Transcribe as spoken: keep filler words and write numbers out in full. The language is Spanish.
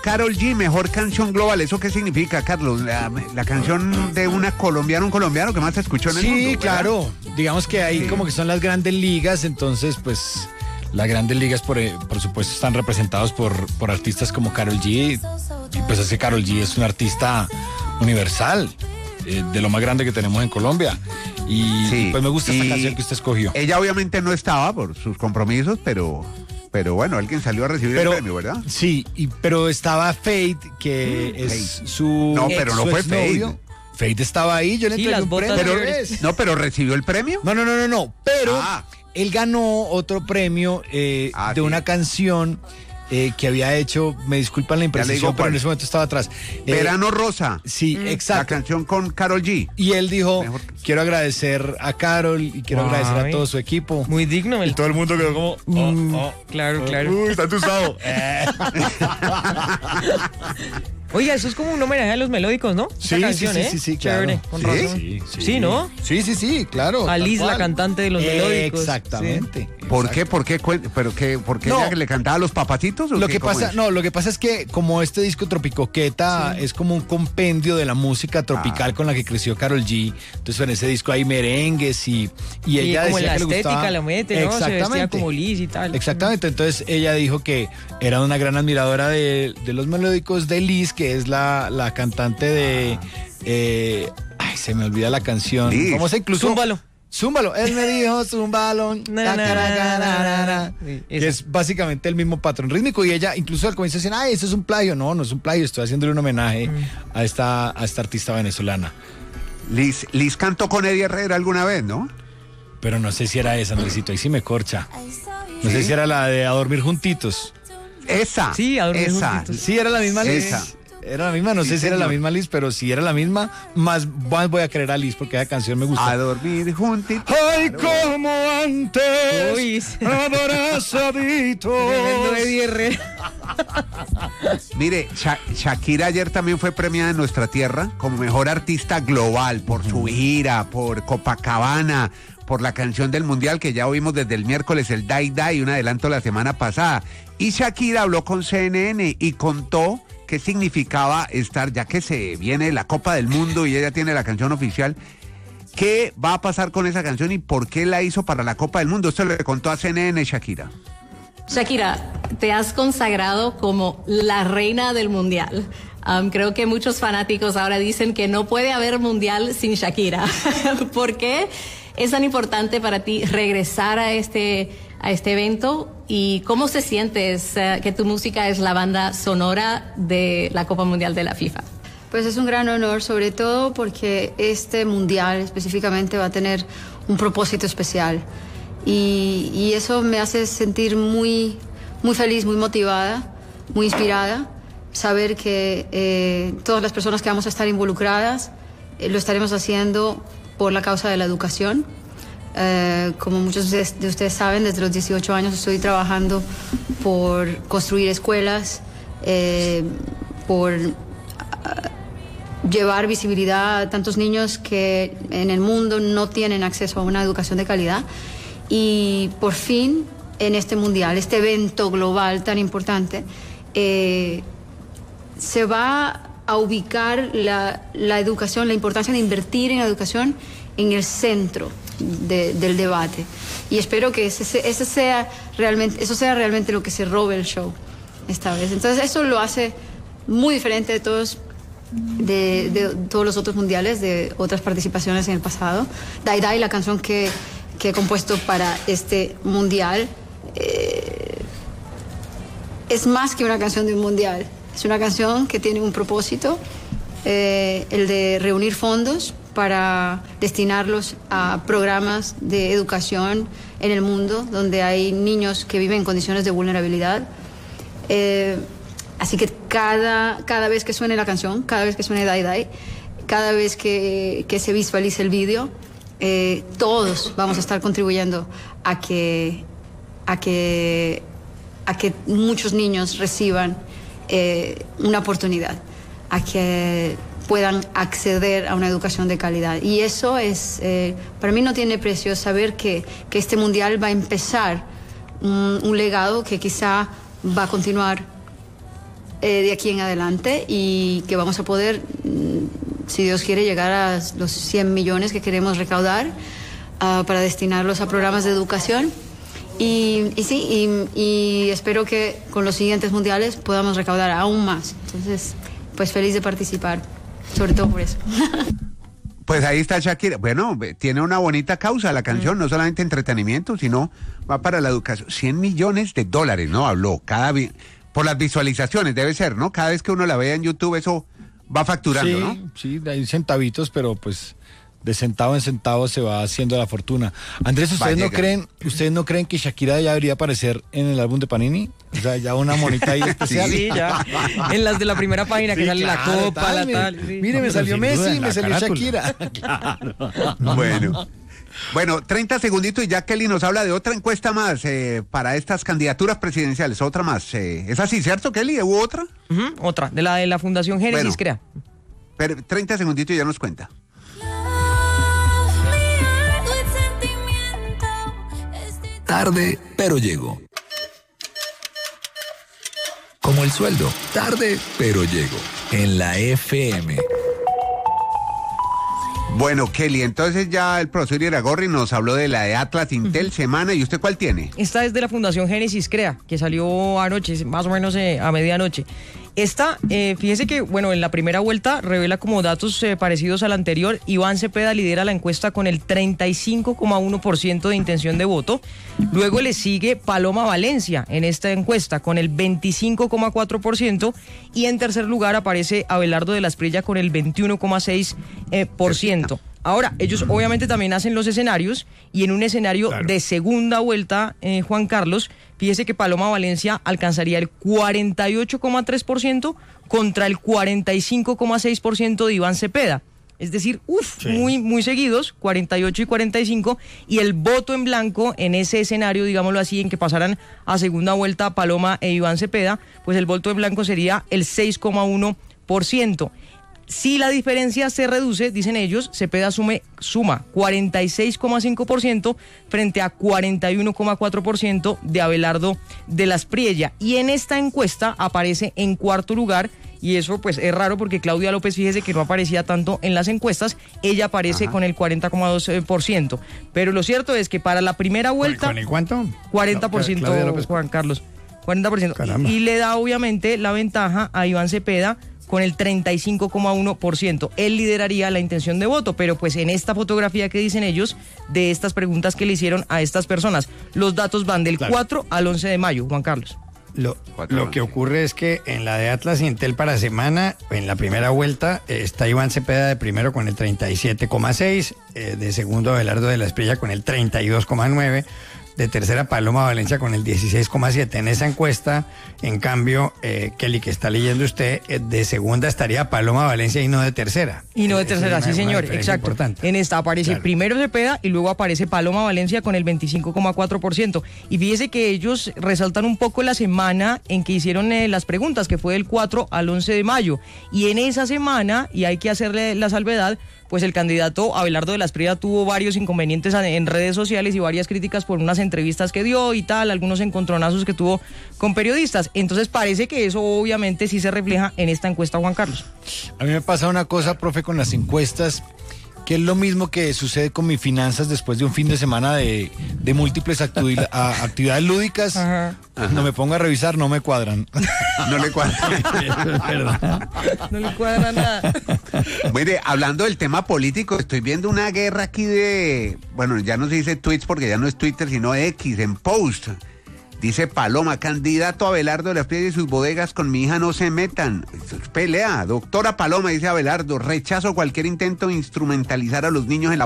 Karol G, mejor canción global. ¿Eso qué significa, Carlos? La, la canción de una colombiana, un colombiano que más se escuchó en el sí, mundo. Sí, claro. Digamos que ahí sí. Como que son las grandes ligas, entonces pues las grandes ligas por, por supuesto están representados por, por artistas como Karol G. Y pues es que Karol G es una artista universal, eh, de lo más grande que tenemos en Colombia. Y sí, pues me gusta esta canción que usted escogió. Ella obviamente no estaba por sus compromisos, pero... Pero bueno, alguien salió a recibir pero, el premio, ¿verdad? Sí, y, pero estaba Feid, que mm, es Fate. su No, pero no fue Feid. Feid estaba ahí, yo le sí, entregué un premio. Pero, no, pero ¿recibió el premio? No, no, no, no, no. Pero ah. él ganó otro premio eh, ah, de sí. una canción eh, que había hecho, me disculpan la imprecisión, pero en ese momento estaba atrás. Eh, Verano Rosa. Sí, mm. exacto. La canción con Karol G. Y él dijo, Mejor. quiero agradecer a Karol y quiero Ay. agradecer a todo su equipo. Muy digno. El... Y todo el mundo quedó como, oh, mm, oh, claro, oh, claro. Uy, está entusado. Oiga, eso es como un homenaje a los melódicos, ¿no? Sí, Esta canción, sí, sí, ¿eh? sí, sí, Chévere, claro. con ¿Sí? razón. Sí, sí. Sí, ¿no? Sí, sí, sí, claro. A Liz, la cantante de los melódicos. Exactamente. Sí. ¿Por qué? ¿Por qué? ¿Pero qué? ¿Por qué no. ella le cantaba a los papacitos? ¿o lo qué? que pasa, es? no, lo que pasa es que como este disco Tropicoqueta sí. es como un compendio de la música tropical ah. con la que creció Karol G. Entonces en ese disco hay merengues y, y ella y como decía la que le estética gustaba. la mete, ¿no? Exactamente. Se vestía como Liz y tal. Exactamente. Entonces ella dijo que era una gran admiradora de, de los melódicos de Liz, que es la, la cantante de eh, ay, se me olvida la canción. Liz. Vamos a incluso Zúmbalo. Zúmbalo, él me dijo zúmbalo, na, na, na, na, na. que es básicamente el mismo patrón rítmico y ella incluso al comienzo decía, ay, eso es un plagio. No, no es un plagio, estoy haciéndole un homenaje mm. a esta a esta artista venezolana. Liz, Liz cantó con Eddie Herrera alguna vez, ¿no? Pero no sé si era esa, Andresito, ahí sí me corcha. No ¿Sí? sé si era la de A Dormir Juntitos. Esa. Sí, A Dormir esa. Juntitos. Sí, era la misma Liz. Esa. Era la misma, no sí, sé si señor. era la misma Liz, pero si era la misma, más, más voy a querer a Liz porque esa canción me gusta. A dormir juntitos. Ay, como antes, Uy. abrazadito. Eddie Herrera. Mire, Sha- Shakira ayer también fue premiada en nuestra tierra como mejor artista global por su gira, por Copacabana, por la canción del Mundial que ya oímos desde el miércoles, el Dai Dai, un adelanto la semana pasada. Y Shakira habló con C N N y contó qué significaba estar, ya que se viene la Copa del Mundo y ella tiene la canción oficial, qué va a pasar con esa canción y por qué la hizo para la Copa del Mundo. Esto le contó a C N N Shakira. Shakira, te has consagrado como la reina del Mundial. Um, creo que muchos fanáticos ahora dicen que no puede haber Mundial sin Shakira. ¿Por qué es tan importante para ti regresar a este, a este evento? ¿Y cómo se siente uh, que tu música es la banda sonora de la Copa Mundial de la FIFA? Pues es un gran honor, sobre todo porque este Mundial específicamente va a tener un propósito especial. Y, y eso me hace sentir muy, muy feliz, muy motivada, muy inspirada. Saber que eh, todas las personas que vamos a estar involucradas eh, lo estaremos haciendo por la causa de la educación. Eh, como muchos de, de ustedes saben, desde los dieciocho años estoy trabajando por construir escuelas, eh, por uh, llevar visibilidad a tantos niños que en el mundo no tienen acceso a una educación de calidad. Y por fin, en este mundial, este evento global tan importante, eh, se va a ubicar la, la educación, la importancia de invertir en la educación en el centro de, del debate. Y espero que ese, ese sea realmente, eso sea realmente lo que se robe el show esta vez. Entonces eso lo hace muy diferente de todos, de, de todos los otros mundiales, de otras participaciones en el pasado. Dai Dai, la canción que, que he compuesto para este mundial, eh, es más que una canción de un mundial. Es una canción que tiene un propósito, eh, el de reunir fondos para destinarlos a programas de educación en el mundo, donde hay niños que viven en condiciones de vulnerabilidad. Eh, así que cada, cada vez que suene la canción, cada vez que suene Dai Dai, cada vez que, que se visualice el vídeo, eh, todos vamos a estar contribuyendo a que, a que, a que muchos niños reciban Eh, una oportunidad, a que puedan acceder a una educación de calidad. Y eso es, eh, para mí no tiene precio, saber que, que este mundial va a empezar un, un legado que quizá va a continuar eh, de aquí en adelante y que vamos a poder, mm, si Dios quiere, llegar a los cien millones que queremos recaudar uh, para destinarlos a programas de educación. Y, y sí, y, y espero que con los siguientes mundiales podamos recaudar aún más. Entonces, pues feliz de participar, sobre todo por eso. Pues ahí está Shakira. Bueno, tiene una bonita causa la canción, mm. no solamente entretenimiento, sino va para la educación. cien millones de dólares, ¿no? Habló cada vi- por las visualizaciones, debe ser, ¿no? Cada vez que uno la vea en YouTube, eso va facturando, sí, ¿no? Sí, hay centavitos, pero pues de centavo en centavo se va haciendo la fortuna. Andrés, ¿ustedes no creen, ustedes no creen que Shakira ya debería aparecer en el álbum de Panini? O sea, ya una monita ahí especial. Sí, ya. En las de la primera página que sí, sale claro, la copa, tal, la tal. Sí. Mire, no, me salió Messi, me salió carátula. Shakira. Claro. Bueno. Bueno, treinta segunditos y ya Kelly nos habla de otra encuesta más eh, para estas candidaturas presidenciales. Otra más. Eh, ¿Es así, cierto, Kelly? ¿Hubo otra? Uh-huh, otra, de la de la Fundación Génesis, bueno, crea. Pero treinta segunditos y ya nos cuenta. Tarde, pero llego. Como el sueldo, tarde, pero llego. En la F M. Bueno, Kelly, entonces ya el profesor Iragorri nos habló de la de Atlas Intel uh-huh. Semana. ¿Y usted cuál tiene? Esta es de la Fundación Génesis Crea, que salió anoche, más o menos eh, a medianoche. Esta, eh, fíjese que, bueno, en la primera vuelta revela como datos eh, parecidos al anterior. Iván Cepeda lidera la encuesta con el treinta y cinco coma uno por ciento de intención de voto. Luego le sigue Paloma Valencia en esta encuesta con el veinticinco coma cuatro por ciento. Y en tercer lugar aparece Abelardo de la Espriella con el veintiuno coma seis por ciento. Eh, Ahora, ellos obviamente también hacen los escenarios y en un escenario claro. de segunda vuelta, eh, Juan Carlos, fíjese que Paloma Valencia alcanzaría el cuarenta y ocho coma tres por ciento contra el cuarenta y cinco coma seis por ciento de Iván Cepeda. Es decir, uff, sí. muy, muy seguidos, cuarenta y ocho y cuarenta y cinco, y el voto en blanco en ese escenario, digámoslo así, en que pasaran a segunda vuelta Paloma e Iván Cepeda, pues el voto en blanco sería el seis coma uno por ciento. Si la diferencia se reduce, dicen ellos, Cepeda sume, suma cuarenta y seis coma cinco por ciento frente a cuarenta y uno coma cuatro por ciento de Abelardo de la Espriella. Y en esta encuesta aparece en cuarto lugar, y eso pues es raro porque Claudia López, fíjese que no aparecía tanto en las encuestas, ella aparece Ajá. con el cuarenta coma dos por ciento. Pero lo cierto es que para la primera vuelta... ¿Con el cuánto? cuarenta por ciento, no, López, Juan Carlos. cuarenta por ciento. Y, y le da obviamente la ventaja a Iván Cepeda con el treinta y cinco coma uno por ciento. Él lideraría la intención de voto, pero pues en esta fotografía que dicen ellos, de estas preguntas que le hicieron a estas personas, los datos van del claro. cuatro al once de mayo, Juan Carlos. Lo, lo que ocurre es que en la de Atlas Intel para semana, en la primera vuelta, eh, está Iván Cepeda de primero con el treinta y siete coma seis, eh, de segundo Abelardo de la Espriella con el treinta y dos coma nueve, de tercera Paloma Valencia con el dieciséis coma siete. En esa encuesta, en cambio, eh, Kelly, que está leyendo usted, eh, de segunda estaría Paloma Valencia y no de tercera. Y no de tercera, una, sí señor, exacto. Importante. En esta aparece claro. primero Cepeda y luego aparece Paloma Valencia con el veinticinco coma cuatro por ciento. Y fíjese que ellos resaltan un poco la semana en que hicieron eh, las preguntas, que fue del cuatro al once de mayo. Y en esa semana, y hay que hacerle la salvedad, pues el candidato Abelardo de la Espriella tuvo varios inconvenientes en redes sociales y varias críticas por unas entrevistas que dio y tal, algunos encontronazos que tuvo con periodistas. Entonces parece que eso obviamente sí se refleja en esta encuesta, Juan Carlos. A mí me pasa una cosa, profe, con las encuestas, que es lo mismo que sucede con mis finanzas después de un fin de semana de, de múltiples actu- a, actividades lúdicas. Ajá. Cuando me pongo a revisar, no me cuadran. No le cuadran. No le cuadra nada. Mire, hablando del tema político, estoy viendo una guerra aquí de... Bueno, ya no se dice tweets porque ya no es Twitter, sino X, en Post. Dice Paloma, candidato Abelardo de la Espriella y sus bodegas con mi hija no se metan. Pelea. Doctora Paloma, dice Abelardo, rechazo cualquier intento de instrumentalizar a los niños en la